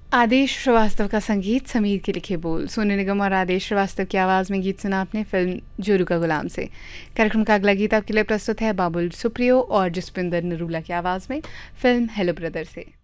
आदेश श्रीवास्तव का संगीत, समीर के लिखे बोल। सोनू निगम और आदेश श्रीवास्तव की आवाज़ में गीत सुना आपने फिल्म जोरू का गुलाम से। कार्यक्रम का अगला गीत आपके लिए प्रस्तुत है बाबुल सुप्रियो और जसपिंदर नरूला की आवाज़ में फिल्म हेलो ब्रदर से।